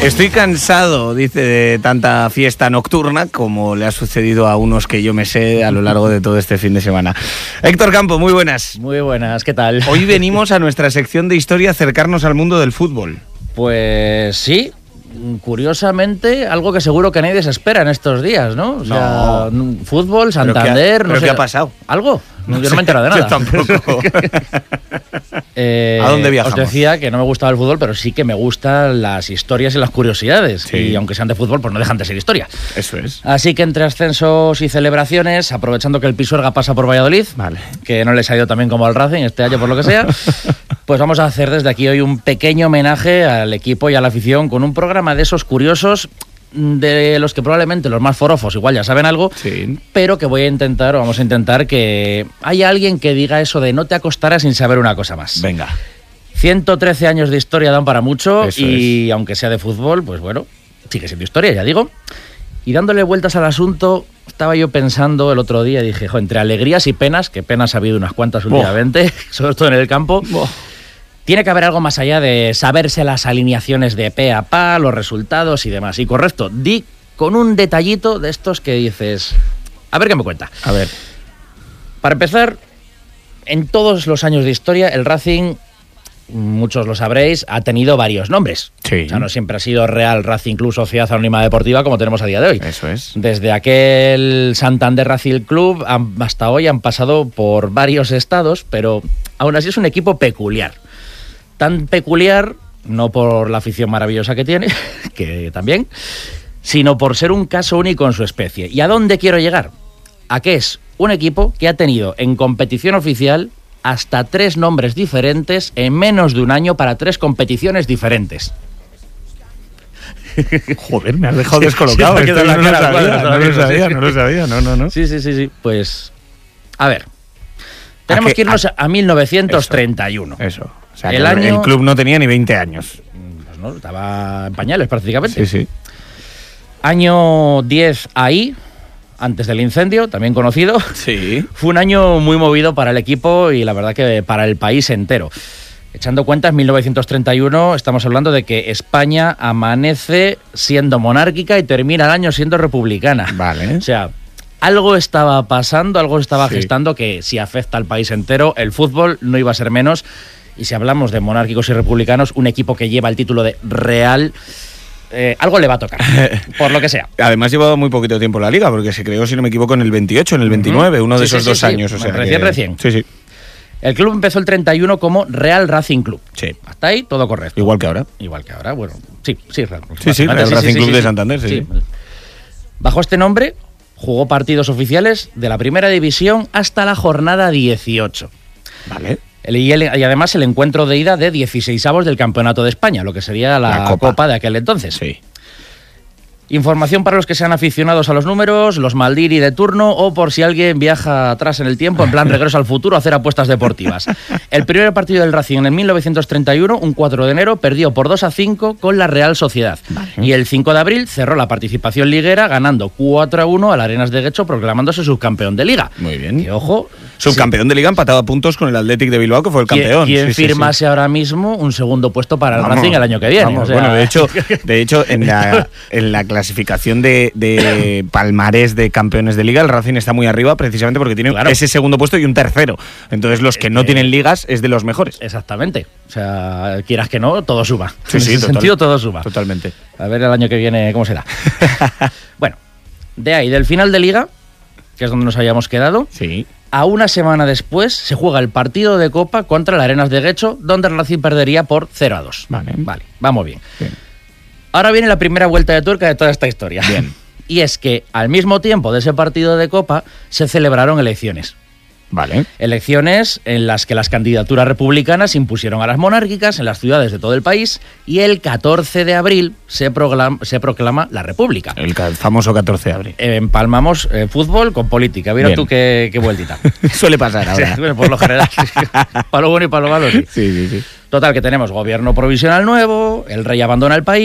Estoy cansado, dice, de tanta fiesta nocturna como le ha sucedido a unos que yo me sé a lo largo de todo este fin de semana. Héctor Campo, muy buenas. Muy buenas, ¿qué tal? Hoy venimos a nuestra sección de historia a acercarnos al mundo del fútbol. Pues sí, curiosamente, algo que seguro que nadie se espera en estos días, ¿no? O sea, fútbol, Santander, ¿Pero qué ha pasado? ¿Algo? No, yo no me he enterado de nada. Yo tampoco. ¿A dónde viajamos? Os decía que no me gustaba el fútbol, pero sí que me gustan las historias y las curiosidades. Sí. Y aunque sean de fútbol, pues no dejan de ser historia. Eso es. Así que entre ascensos y celebraciones, aprovechando que el Pisuerga pasa por Valladolid, vale, que no les ha ido tan bien como al Racing este año por lo que sea, pues vamos a hacer desde aquí hoy un pequeño homenaje al equipo y a la afición con un programa de esos curiosos, de los que probablemente los más forofos igual ya saben algo, sí, pero que vamos a intentar que haya alguien que diga eso de no te acostarás sin saber una cosa más. Venga. 113 años de historia dan para mucho. Eso y es. Aunque sea de fútbol, pues bueno, sigue siendo historia, ya digo. Y dándole vueltas al asunto, estaba yo pensando el otro día, dije, entre alegrías y penas, que penas ha habido unas cuantas últimamente, sobre todo en el campo, tiene que haber algo más allá de saberse las alineaciones de pe a pa, los resultados y demás. Y correcto, di con un detallito de estos que dices, a ver qué me cuenta. A ver. Para empezar, en todos los años de historia, el Racing, muchos lo sabréis, ha tenido varios nombres. Sí. O sea, no siempre ha sido Real Racing Club Sociedad Anónima Deportiva como tenemos a día de hoy. Eso es. Desde aquel Santander Racing Club hasta hoy han pasado por varios estados, pero aún así es un equipo peculiar. Tan peculiar, no por la afición maravillosa que tiene, que también, sino por ser un caso único en su especie. ¿Y a dónde quiero llegar? A que es un equipo que ha tenido en competición oficial hasta 3 nombres diferentes en menos de un año para 3 competiciones diferentes. Joder, me has dejado descolocado. Sí, Esto no lo sabía. No. Sí. Pues, a ver, tenemos que irnos a 1931. Eso. O sea, el club no tenía ni 20 años. Pues no, estaba en pañales prácticamente. Sí. Año 10 ahí, antes del incendio, también conocido. Sí. Fue un año muy movido para el equipo y la verdad que para el país entero. Echando cuentas, 1931 estamos hablando de que España amanece siendo monárquica y termina el año siendo republicana. Vale. O sea, algo estaba pasando, algo estaba gestando que si afecta al país entero, el fútbol no iba a ser menos. Y si hablamos de monárquicos y republicanos, un equipo que lleva el título de Real, algo le va a tocar, por lo que sea. Además llevaba muy poquito tiempo la Liga, porque se creó, si no me equivoco, en el 28, en el 29, uno de esos 2 años. O sea, recién. Sí. El club empezó el 31 como Real Racing Club. Sí. Hasta ahí todo correcto. Igual que ahora, bueno, sí. Real Racing Club de Santander, sí. Bajo este nombre, jugó partidos oficiales de la primera división hasta la jornada 18. Vale. Y además el encuentro de ida de 16avos del Campeonato de España, lo que sería la Copa de aquel entonces. Sí. Información para los que sean aficionados a los números, los Maldini de turno o por si alguien viaja atrás en el tiempo, en plan regreso al futuro, a hacer apuestas deportivas. El primer partido del Racing en 1931, un 4 de enero, perdió por 2-5 con la Real Sociedad. Vale. Y el 5 de abril cerró la participación liguera ganando 4-1 al Arenas de Guecho, proclamándose subcampeón de Liga. Muy bien. Que, ojo, subcampeón de Liga, empatado a puntos con el Athletic de Bilbao, que fue el campeón. ¿Quién firmase ahora mismo un segundo puesto para el Racing el año que viene? O sea, bueno, de hecho en la clasificación de palmarés de campeones de Liga, el Racing está muy arriba precisamente porque tiene ese segundo puesto y un tercero. Entonces los que no tienen ligas es de los mejores. Exactamente. O sea, quieras que no, todo suma. Sí, en ese sentido todo suma. Totalmente. A ver el año que viene cómo será. Bueno, de ahí, del final de Liga, que es donde nos habíamos quedado, sí, a una semana después se juega el partido de Copa contra el Arenas de Guecho, donde el Racing perdería por 0-2. Vale, vamos bien. Ahora viene la primera vuelta de tuerca de toda esta historia. Bien. Y es que al mismo tiempo de ese partido de Copa se celebraron elecciones. Vale. Elecciones en las que las candidaturas republicanas impusieron a las monárquicas en las ciudades de todo el país y el 14 de abril se proclama la República. El famoso 14 de abril. Empalmamos fútbol con política. Mira tú qué vueltita. Suele pasar ahora. Sí, por lo general. Para lo bueno y para lo malo, sí. Sí. Total, que tenemos gobierno provisional nuevo, el rey abandona el país.